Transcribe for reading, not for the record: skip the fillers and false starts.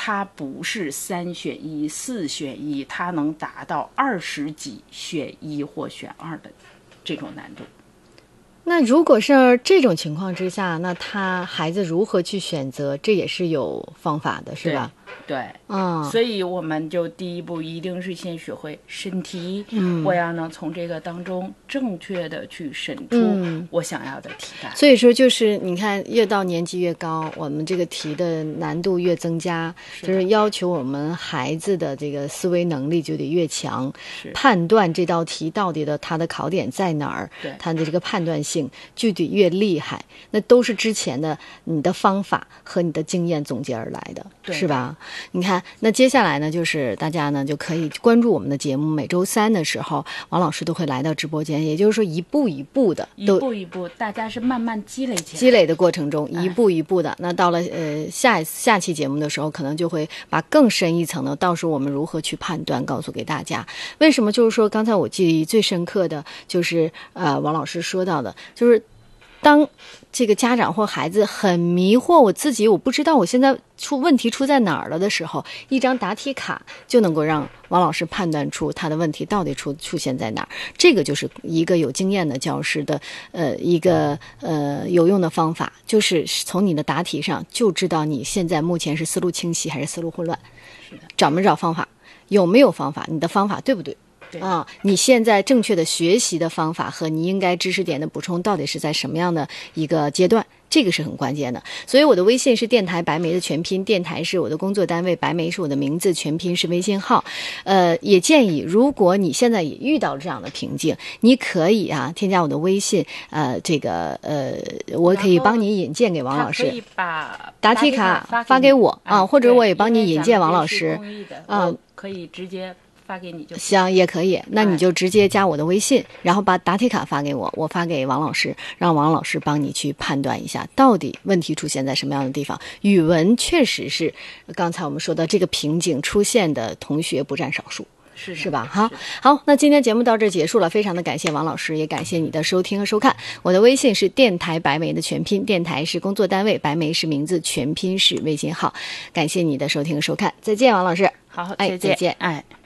它不是3选1、4选1，它能达到20几选1或选2的这种难度。 那如果是这种情况之下，那孩子如何去选择，这也是有方法的，是吧？ 对，所以我们就第一步一定是先学会审题，我要能从这个当中正确的去审出我想要的题干。 所以说就是你看，越到年纪越高，我们这个题的难度越增加，就是要求我们孩子的这个思维能力就得越强，判断这道题到底它的考点在哪儿，它的这个判断性就得越厉害。那都是之前的你的方法和你的经验总结而来的，是吧？你看，那接下来呢，就是大家呢就可以关注我们的节目，每周3的时候，王老师都会来到直播间，也就是说一步一步的， 一步一步，大家是慢慢积累起来， 积累的过程中，一步一步的。那到了下期节目的时候，可能就会把更深一层的，到时候我们如何去判断，告诉给大家。为什么？就是说，刚才我记忆最深刻的就是王老师说到的，就是当这个家长或孩子很迷惑，我不知道我现在问题出在哪儿了的时候，一张答题卡就能够让王老师判断出他的问题到底出现在哪儿。这个就是一个有经验的教师的一个有用的方法，就是从你的答题上就知道你现在目前是思路清晰还是思路混乱， 是的， 找没找方法，有没有方法，你的方法对不对？你现在正确的学习的方法和你应该知识点的补充到底是在什么样的一个阶段，这个是很关键的。所以我的微信是电台白梅的全拼，电台是我的工作单位，白梅是我的名字，全拼是微信号。也建议如果你现在也遇到这样的瓶颈，你可以添加我的微信，我可以帮你引荐给王老师， 可以把答题卡发给我或者我也帮你引荐王老师可以直接发给你就行，也可以。那你就直接加我的微信，然后把答题卡发给我，我发给王老师，让王老师帮你去判断一下到底问题出现在什么样的地方。语文确实是刚才我们说的这个瓶颈出现的同学不占少数，是吧？好，那今天节目到这儿结束了，非常的感谢王老师，也感谢你的收听和收看。我的微信是电台白梅的全拼，电台是工作单位，白梅是名字，全拼是微信号。感谢你的收听和收看，再见，王老师。 好， 再见。